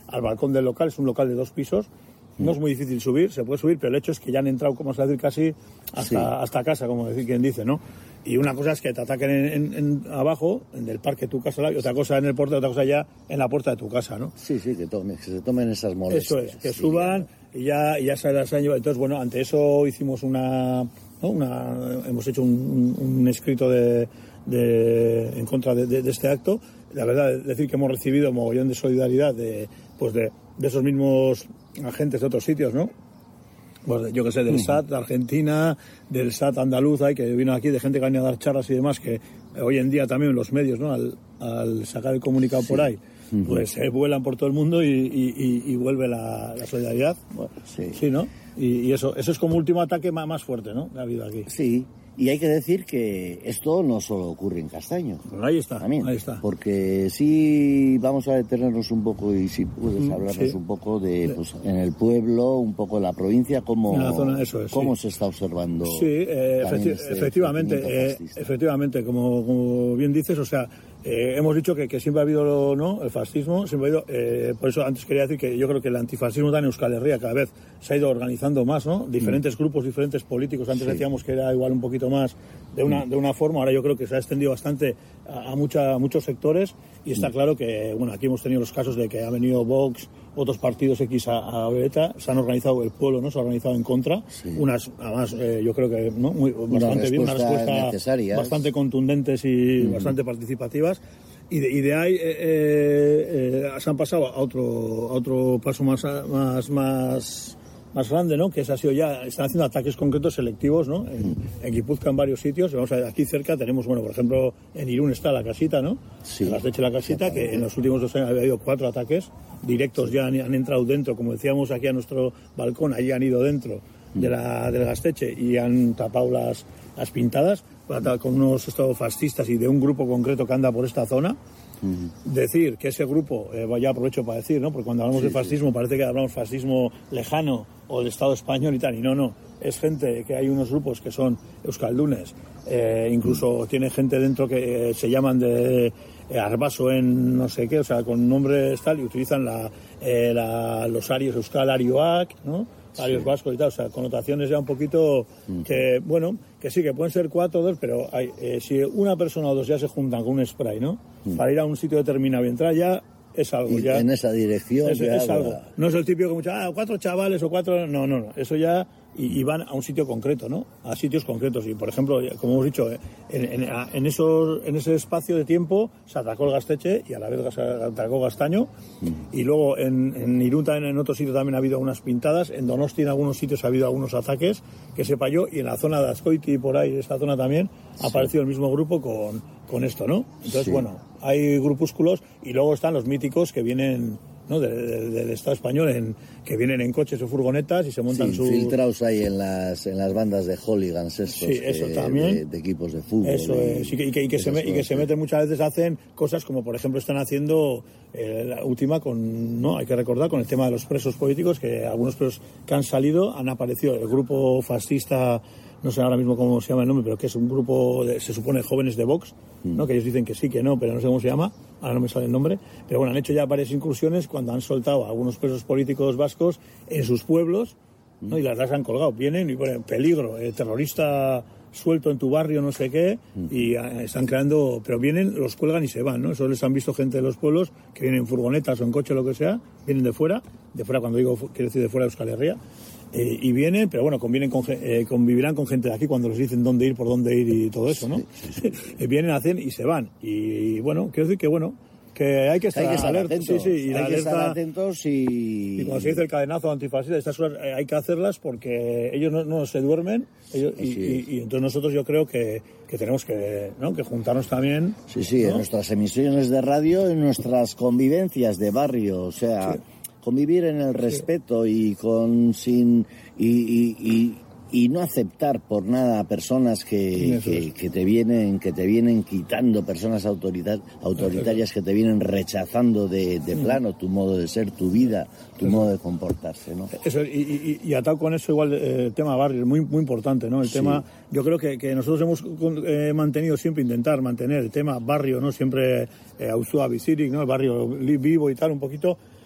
al balcón del local. Es un local de 2 pisos. No es muy difícil subir, se puede subir, pero el hecho es que ya han entrado, como se decir, casi hasta casa, como decir quien dice, ¿no? Y una cosa es que te ataquen en abajo, en el parque de tu casa, y otra cosa en el portal, otra cosa ya en la puersta de tu casa, ¿no? Sí, que se tomen esas molestias. Eso es, que suban y ya se las han llevado. Entonces, bueno, ante eso hicimos hemos hecho un escrito en contra de este acto. La verdad, es decir que hemos recibido mogollón de solidaridad de esos mismos agentes de otros sitios, ¿no? Pues yo que sé, del SAT de Argentina, del SAT andaluz, que vino aquí, de gente que venía a dar charlas y demás, que hoy en día también los medios, ¿no? Al sacar el comunicado por ahí, pues vuelan por todo el mundo y vuelve la solidaridad. Bueno, sí, ¿no? Y eso es como último ataque más fuerte, ¿no? Que ha habido aquí. Sí. Y hay que decir que esto no solo ocurre en Castaño. Bueno, ahí está. Porque sí, vamos a detenernos un poco y si puedes hablarnos un poco de, pues, en el pueblo, un poco en la provincia, cómo se está observando. Sí, efectivamente, como bien dices, o sea, hemos dicho que siempre ha habido, ¿no?, el fascismo, siempre ha habido, por eso antes quería decir que yo creo que el antifascismo en Euskal Herria cada vez se ha ido organizando más, ¿no? Diferentes grupos, diferentes políticos. Antes decíamos que era igual un poquito más de una forma, ahora yo creo que se ha extendido bastante a muchos sectores y está claro que, bueno, aquí hemos tenido los casos de que ha venido Vox, otros partidos X a ETA, se han organizado, el pueblo, ¿no?, se ha organizado en contra, además yo creo que, ¿no?, bastante bien, una respuesta bastante contundentes y bastante participativas. Y de ahí se han pasado a otro paso más grande, ¿no? Que ha sido están haciendo ataques concretos selectivos, ¿no? En Guipúzcoa, en varios sitios. Vamos a ver, aquí cerca tenemos, bueno, por ejemplo, en Irún está la casita, ¿no? Sí. En Gasteiz la casita, que en los últimos 2 años había habido 4 ataques directos, ya han entrado dentro, como decíamos aquí a nuestro balcón, allí han ido dentro del Gasteiz y han tapado las pintadas con unos estados fascistas y de un grupo concreto que anda por esta zona. Decir que ese grupo, ya aprovecho para decir, ¿no?, porque cuando hablamos de fascismo parece que hablamos fascismo lejano o del Estado español y tal, y no, es gente que hay unos grupos que son euskaldunes, incluso tiene gente dentro que se llaman de Arbaso en no sé qué, o sea, con nombres tal, y utilizan los arios euskal arioak, ¿no?, arios vascos y tal, o sea, connotaciones ya un poquito que, bueno, que sí, que pueden ser 4 o 2, pero si una persona o 2 ya se juntan con un spray, ¿no?, para ir a un sitio determinado y entrar ya es algo. Y ya en esa dirección es algo. No es el típico que muchos, 4 chavales o 4, no, eso ya, y van a un sitio concreto, ¿no?, a sitios concretos. Y por ejemplo, como hemos dicho, en ese espacio de tiempo se atacó el Gasteiz y a la vez se atacó Castaño, y luego en Irún también, en otro sitio también ha habido unas pintadas, en Donosti en algunos sitios ha habido algunos ataques, que sepa yo, y en la zona de Azkoiti y por ahí, esta zona también, ha aparecido el mismo grupo con esto, ¿no? Entonces, bueno, hay grupúsculos, y luego están los míticos que vienen, ¿no?, del Estado español, que vienen en coches o furgonetas y se montan filtrados ahí en las bandas de hooligans estos, eso también, de equipos de fútbol. Eso es, y que se meten muchas veces, hacen cosas como, por ejemplo, están haciendo la última hay que recordar, con el tema de los presos políticos, que algunos presos que han salido han aparecido, el grupo fascista, no sé ahora mismo cómo se llama el nombre, pero que es un grupo se supone jóvenes de Vox, ¿no?, que ellos dicen que sí, que no, pero no sé cómo se llama, ahora no me sale el nombre, pero bueno, han hecho ya varias incursiones cuando han soltado a algunos presos políticos vascos en sus pueblos, ¿no?, y las han colgado, vienen y ponen peligro, terrorista suelto en tu barrio, no sé qué, y están creando, pero vienen, los cuelgan y se van, ¿no? Eso les han visto gente de los pueblos que vienen en furgonetas o en coche o lo que sea, vienen de fuera cuando digo, quiero decir de fuera de Euskal Herria, y vienen, pero bueno, convivirán con gente de aquí cuando les dicen dónde ir, por dónde ir y todo eso, ¿no? Sí. Vienen, hacen y se van. Y bueno, quiero decir que bueno, que hay que estar atentos. Sí, hay que estar atentos y cuando se dice el cadenazo antifascista, estas cosas hay que hacerlas porque ellos no se duermen, y entonces nosotros yo creo que tenemos que juntarnos también. Sí, ¿no?, en nuestras emisiones de radio, en nuestras convivencias de barrio, o sea, convivir en el respeto y y no aceptar por nada a personas que te vienen quitando, personas autoritarias que te vienen rechazando de plano tu modo de ser, tu vida, tu modo de comportarse, ¿no? Eso, y atado con eso igual el tema barrio es muy, muy importante, ¿no? El tema, yo creo que nosotros hemos mantenido siempre, intentar mantener el tema barrio, ¿no? Siempre Auzua Bizirik, ¿no? El barrio vivo y tal, un poquito,